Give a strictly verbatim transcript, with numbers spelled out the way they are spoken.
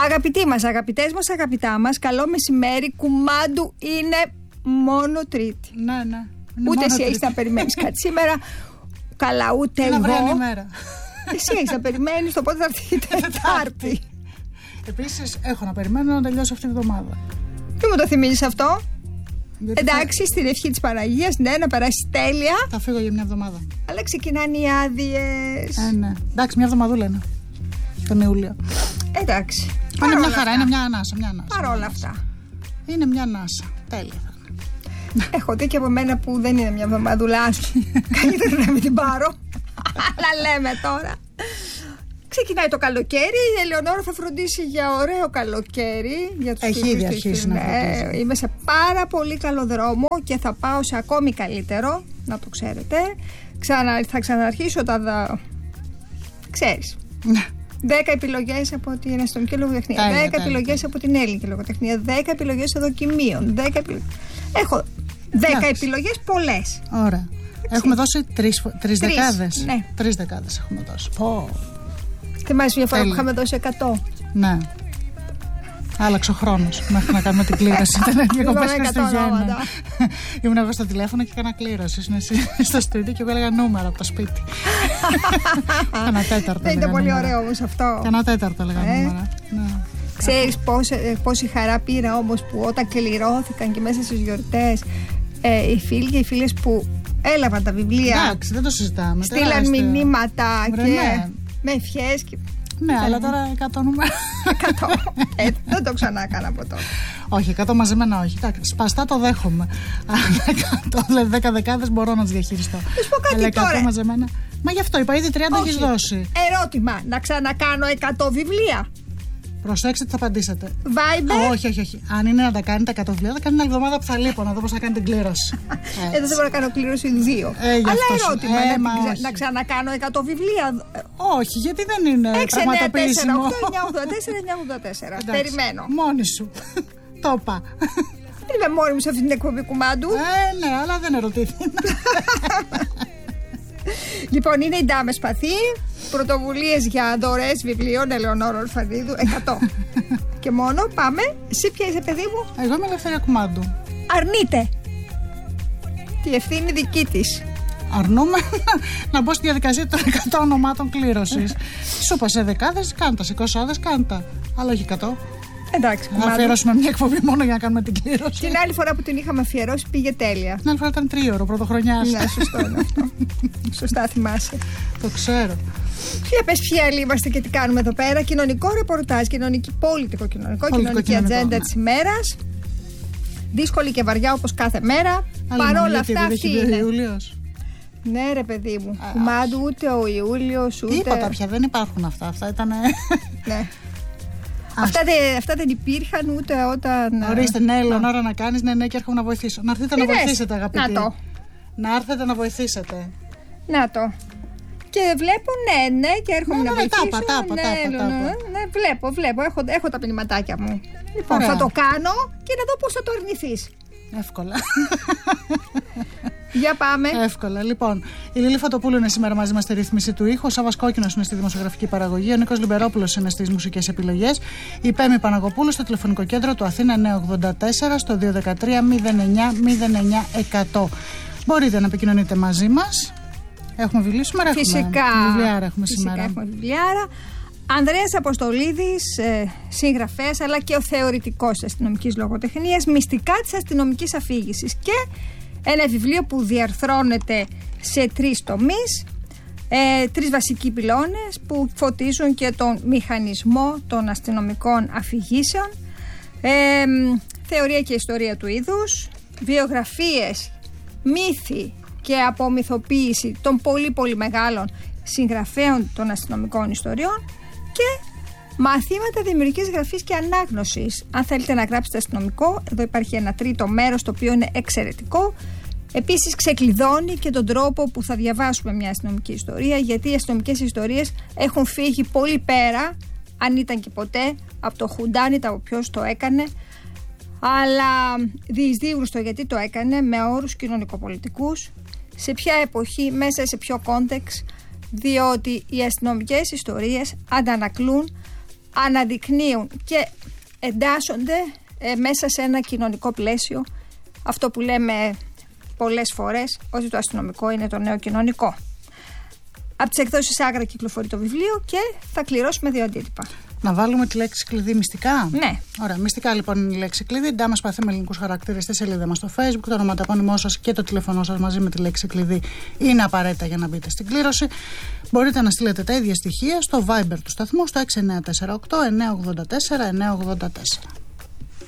Αγαπητοί μας, αγαπητές μας, αγαπητά μας, καλό μεσημέρι. Κουμάντου είναι μόνο Τρίτη. Ναι, ναι. Ούτε εσύ έχεις να περιμένεις κάτι σήμερα. Καλά, ούτε εγώ. εγώ. Μέρα. Εσύ έχεις να περιμένεις το πότε θα έρθει η Τετάρτη. Επίσης, έχω να περιμένω να τελειώσω αυτή τη εβδομάδα. Τι μου το θυμίζεις αυτό? Γιατί Εντάξει, θα... στην ευχή της Παναγίας, ναι, να περάσει τέλεια. Θα φύγω για μια εβδομάδα. Αλλά ξεκινάνε οι άδειες. Ε, ναι. Εντάξει, μια εβδομαδούλα είναι. Τον Ιούλιο. Εντάξει. Είναι μια χαρά, είναι μια ανάσα. Μια ανάσα Παρ' όλα αυτά. Είναι μια ανάσα. Τέλεια. Έχω δει και από μένα που δεν είναι μια εβδομαδούλα. Καλύτερα να μην την πάρω. Αλλά λέμε τώρα. Ξεκινάει το καλοκαίρι. Η Ελεονόρα θα φροντίσει για ωραίο καλοκαίρι. Για τους Έχει ήδη αρχίσει να φροντίζει. Είμαι σε πάρα πολύ καλό δρόμο και θα πάω σε ακόμη καλύτερο. Να το ξέρετε. Ξανα, θα ξαναρχίσω τα. Δα... Ξέρεις. δέκα επιλογές από την αστυνομική λογοτεχνία, δέκα επιλογές από την ελληνική λογοτεχνία, δέκα επιλογές δοκιμίων, δέκα επιλογές. Έχω δέκα επιλογές, πολλές. Ωραία. Έχουμε δώσει τρεις, τρεις δεκάδες. Ναι. Τρεις δεκάδες έχουμε δώσει. Πω. Θυμάσαι μια φορά που είχαμε δώσει εκατό. Ναι. Άλλαξε ο χρόνος μέχρι να κάνουμε την κλήρωση. Ήταν διακοπές Χριστουγέννων. Ήμουν εγώ στο τηλέφωνο και έκανα κλήρωση. Ήσουν εσύ στο στούντιο και εγώ έλεγα νούμερα από το σπίτι. Κάνα τέταρτο. Δεν ήταν πολύ ωραίο όμως αυτό. Κάνα τέταρτο έλεγα νούμερα. Ξέρεις πόση χαρά πήρα όμως που όταν κληρώθηκαν και μέσα στις γιορτές οι φίλοι και οι φίλες που έλαβαν τα βιβλία. Εντάξει, δεν το συζητάμε. Στείλαν μηνύματα και με ευχές. Ναι, αλλά τώρα εκατό νούμερα. εκατό. Ε, δεν το ξανά έκανα από τότε. Όχι, εκατό μαζεμένα όχι. Εντάξει, σπαστά το δέχομαι. εκατό, δηλαδή δέκα δεκάδες μπορώ να τις διαχειριστώ. Θα σου πω κάτι αλλά εκατό τώρα. μαζεμένα. Μα γι' αυτό είπα, ήδη τριάντα έχεις δώσει. Ερώτημα, να ξανακάνω εκατό βιβλία. Προσέξτε τι θα απαντήσετε. Viber. Α, όχι, όχι, όχι. Αν είναι να τα κάνετε εκατό βιβλία, θα κάνει μια εβδομάδα που θα λείπω να δω πώς θα κάνει την κλήρωση. Εδώ δεν μπορώ να κάνω κλήρωση δύο. Ε, αλλά ερώτημα, ε, να, μα, ξα... να ξανακάνω εκατό βιβλία. Όχι, γιατί δεν είναι πραγματοποιήσιμο. έξι εννιά τέσσερα οκτώ εννιά ογδόντα τέσσερα εννιά ογδόντα τέσσερα. Περιμένω. Μόνη σου. Το είπα. Δεν είμαι μόνη μου σε αυτή την εκπομπή κουμάντου. Ε, ναι, αλλά δεν ερωτήθηκα. Λοιπόν, είναι η Ντάμε Σπαθή. Πρωτοβουλίες για δωρεές βιβλίων Ελεονόρα Ορφανίδου. εκατό. Και μόνο, πάμε. Εσύ ποια είσαι, παιδί μου? Εγώ είμαι Ελευθερία Κουμάντου. Αρνείται. Τη ευθύνη δική της. Αρνούμε να μπω στη διαδικασία των εκατό ονομάτων κλήρωσης. Σου είπα σε δεκάδες, κάντα. Σε εικοσάδες, κάντα. Αλλά όχι εκατό. Εντάξει, Κουμάντου. Θα αφιερώσουμε μια εκπομπή μόνο για να κάνουμε την κλήρωση. Την άλλη φορά που την είχαμε αφιερώσει πήγε τέλεια. Την άλλη φορά ήταν τρίωρο, πρωτοχρονιάς. Ναι, σωστό είναι αυτό. Σωστά θυμάσαι. Το ξέρω. Για πες ποιοι άλλοι είμαστε και τι κάνουμε εδώ πέρα. Κοινωνικό ρεπορτάζ, κοινωνική, πολιτικό κοινωνικό, κοινωνική κοινωνικό, ατζέντα ναι. της ημέρας. Δύσκολη και βαριά όπως κάθε μέρα. Παρ' όλα αυτά αυτή είναι. Ιούλιος. Ναι ρε παιδί μου. Κουμάντου ούτε ο Ιούλιος ούτε... Τίποτα πια, δεν υπάρχουν αυτά. Αυτά ήταν... Ναι. Αυτά, δε, αυτά δεν υπήρχαν ούτε όταν. Ορίστε, ναι, Ελεονόρα, να κάνεις. Ναι, ναι, και έρχομαι να βοηθήσω. Να έρθετε να βοηθήσετε, αγαπητοί. Να το. Να έρθετε να βοηθήσετε. Να το. Και βλέπω, ναι, ναι, και έρχομαι ναι, να ναι, βοηθήσω. Τάπα, τάπα, ναι, τάπα, ναι, τάπα. ναι, ναι, βλέπω, βλέπω. Έχω, έχω τα μηνυματάκια μου. Λοιπόν, ωραία. Θα το κάνω και να δω πώς θα το αρνηθείς. Εύκολα. Για πάμε. Εύκολα. Λοιπόν, η Λίλη Φωτοπούλου είναι σήμερα μαζί μας στη ρύθμιση του ήχου. Ο Σάββας Κόκκινος είναι στη δημοσιογραφική παραγωγή. Ο Νίκος Λιμπερόπουλος είναι στις μουσικές επιλογές. Η Πέμη Παναγοπούλου στο τηλεφωνικό κέντρο του Αθήνα εννιακόσια ογδόντα τέσσερα στο δύο ένα τρία μηδέν εννιά μηδέν εννιά εκατό. Μπορείτε να επικοινωνείτε μαζί μας. Έχουμε βιβλίο σήμερα. Φυσικά. Έχουμε βιβλιάρα έχουμε Φυσικά σήμερα. Έχουμε βιβλιάρα. Ανδρέας Αποστολίδης, ε, συγγραφέας αλλά και ο θεωρητικός της αστυνομικής λογοτεχνίας, μυστικά της αστυνομικής αφήγησης, και ένα βιβλίο που διαρθρώνεται σε τρεις τομείς, ε, τρεις βασικοί πυλώνες που φωτίζουν και τον μηχανισμό των αστυνομικών αφηγήσεων, ε, θεωρία και ιστορία του είδους, βιογραφίες, μύθοι και απομυθοποίηση των πολύ πολύ μεγάλων συγγραφέων των αστυνομικών ιστοριών και μαθήματα δημιουργικής γραφής και ανάγνωσης. Αν θέλετε να γράψετε αστυνομικό, εδώ υπάρχει ένα τρίτο μέρος το οποίο είναι εξαιρετικό. Επίσης ξεκλειδώνει και τον τρόπο που θα διαβάσουμε μια αστυνομική ιστορία, γιατί οι αστυνομικές ιστορίες έχουν φύγει πολύ πέρα, αν ήταν και ποτέ, από το χουντάνι, από ποιος το έκανε, αλλά διεισδύουν στο γιατί το έκανε, με όρους κοινωνικοπολιτικούς, σε ποια εποχή, μέσα σε ποιο κόντεξ, διότι οι αστυνομικές ιστορίες αντανακλούν αναδεικνύουν και εντάσσονται ε, μέσα σε ένα κοινωνικό πλαίσιο, αυτό που λέμε πολλές φορές ότι το αστυνομικό είναι το νέο κοινωνικό. Από τις εκδόσεις Άγρα κυκλοφορεί το βιβλίο και θα κληρώσουμε δύο αντίτυπα. Να βάλουμε τη λέξη κλειδί μυστικά. Ναι. Ωραία, μυστικά λοιπόν είναι η λέξη κλειδί. Ντάμα Σπαθί με ελληνικούς χαρακτήρες στη σελίδα μας στο Facebook. Το ονοματεπώνυμό σας και το τηλέφωνό σας μαζί με τη λέξη κλειδί είναι απαραίτητα για να μπείτε στην κλήρωση. Μπορείτε να στείλετε τα ίδια στοιχεία στο Viber του σταθμού στο έξι εννιά τέσσερα οκτώ εννιά οκτώ τέσσερα εννιά οκτώ τέσσερα.